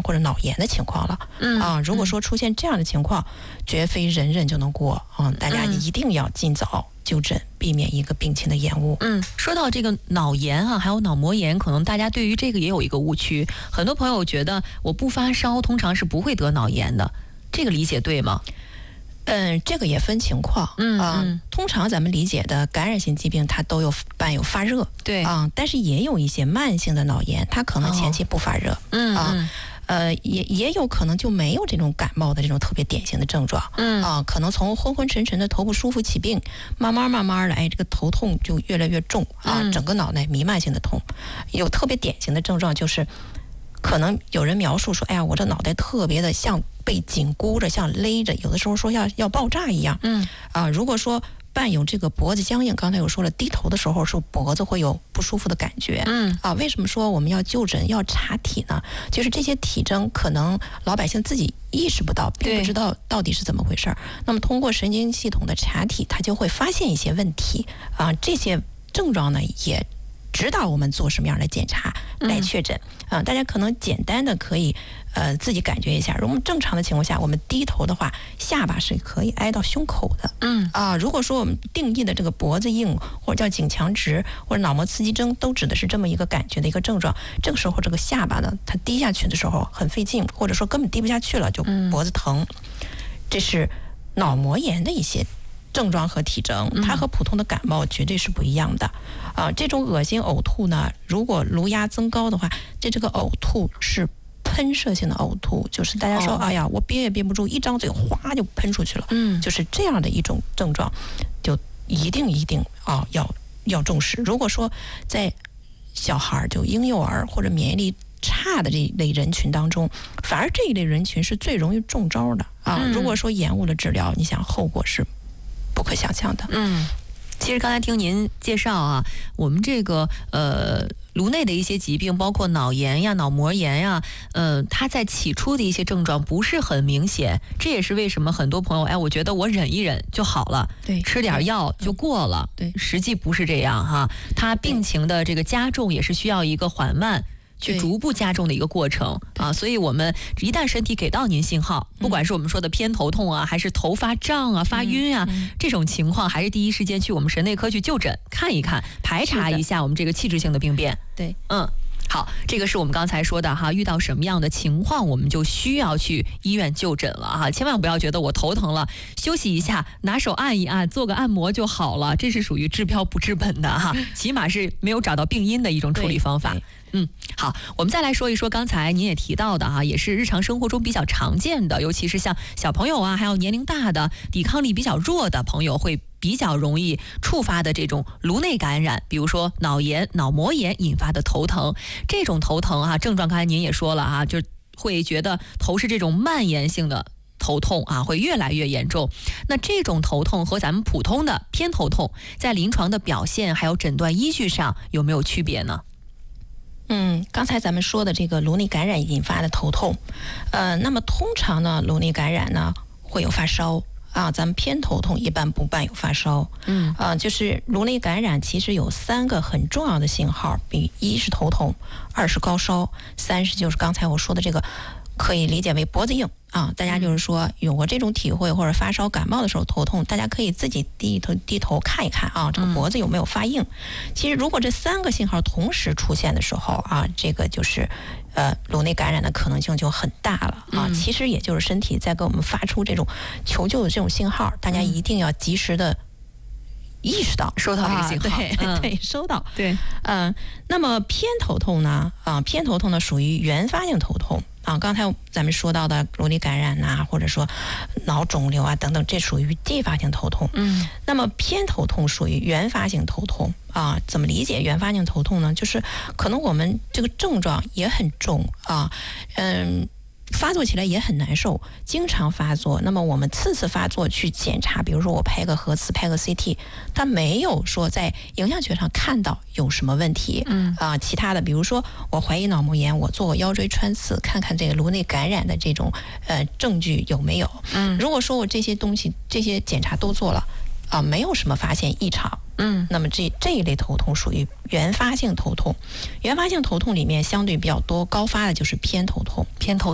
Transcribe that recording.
或者脑炎的情况了。如果说出现这样的情况，绝非人人就能过大家一定要尽早就诊，避免一个病情的延误。 说到这个脑炎还有脑膜炎，可能大家对于这个也有一个误区，很多朋友觉得我不发烧通常是不会得脑炎的，这个理解对吗？ 这个也分情况。通常咱们理解的感染性疾病，它都伴有发热， 对但是也有一些慢性的脑炎，它可能前期不发热，也有可能就没有这种感冒的这种特别典型的症状，可能从昏昏沉沉的头不舒服起病，慢慢的，这个头痛就越来越重整个脑袋弥漫性的痛。有特别典型的症状就是，可能有人描述说，哎呀，我这脑袋特别的像被紧箍着，像勒着，有的时候说要爆炸一样。如果说伴有这个脖子僵硬，刚才我说了，低头的时候是脖子会有不舒服的感觉。为什么说我们要就诊要查体呢？就是这些体征可能老百姓自己意识不到，并不知道到底是怎么回事。那么通过神经系统的查体，它就会发现一些问题这些症状呢也指导我们做什么样的检查来确诊。大家可能简单的可以自己感觉一下，如果正常的情况下，我们低头的话，下巴是可以挨到胸口的。如果说我们定义的这个脖子硬，或者叫颈墙直，或者脑膜刺激征，都指的是这么一个感觉的一个症状。这个时候这个下巴呢，它低下去的时候很费劲，或者说根本低不下去了，就脖子疼。这是脑膜炎的一些症状和体征，它和普通的感冒绝对是不一样的。这种恶心呕吐呢，如果颅压增高的话，这个呕吐是喷射性的呕吐，就是大家说，哎呀，我憋也憋不住，一张嘴哗就喷出去了。就是这样的一种症状，就一定要重视。如果说在小孩，就婴幼儿或者免疫力差的这一类人群当中，反而这一类人群是最容易中招的如果说延误了治疗，你想后果是不可想象的。 其实刚才听您介绍我们这个颅内的一些疾病，包括脑炎呀、脑膜炎呀，它在起初的一些症状不是很明显，这也是为什么很多朋友，我觉得我忍一忍就好了， 对， 吃点药就过了， 对， 实际不是这样它病情的这个加重也是需要一个缓慢去逐步加重的一个过程所以我们一旦身体给到您信号，不管是我们说的偏头痛还是头发胀发晕这种情况，还是第一时间去我们神内科去就诊看一看，排查一下我们这个器质性的病变。 对， 好，这个是我们刚才说的遇到什么样的情况我们就需要去医院就诊了千万不要觉得我头疼了休息一下，拿手按一按，做个按摩就好了，这是属于治标不治本的起码是没有找到病因的一种处理方法。好，我们再来说一说刚才您也提到的也是日常生活中比较常见的，尤其是像小朋友还有年龄大的、抵抗力比较弱的朋友会比较容易触发的这种颅内感染，比如说脑炎、脑膜炎引发的头疼。这种头疼症状刚才您也说了就会觉得头是这种蔓延性的头痛会越来越严重。那这种头痛和咱们普通的偏头痛在临床的表现还有诊断依据上有没有区别呢？ 刚才咱们说的这个颅内感染引发的头痛，那么通常呢，颅内感染呢会有发烧咱们偏头痛一般不伴有发烧。就是颅内感染其实有3个很重要的信号，一是头痛，2是高烧，3是就是刚才我说的这个可以理解为脖子硬大家就是说有过这种体会或者发烧感冒的时候头痛，大家可以自己低头看一看这个脖子有没有发硬。其实如果这3个信号同时出现的时候这个就是颅内感染的可能性就很大了其实也就是身体在给我们发出这种求救的这种信号，大家一定要及时的意识到收到这个信号。 对，收到。 对， 那么偏头痛呢偏头痛呢属于原发性头痛刚才咱们说到的颅内感染或者说脑肿瘤等等，这属于继发性头痛。那么偏头痛属于原发性头痛怎么理解原发性头痛呢？就是可能我们这个症状也很重发作起来也很难受，经常发作。那么我们次发作去检查，比如说我拍个核磁、拍个 CT， 它没有说在影像学上看到有什么问题。其他的，比如说我怀疑脑膜炎，我做个腰椎穿刺，看看这个颅内感染的这种证据有没有。如果说我这些东西、这些检查都做了没有什么发现异常。那么这一类头痛属于原发性头痛。原发性头痛里面相对比较多高发的就是偏头痛。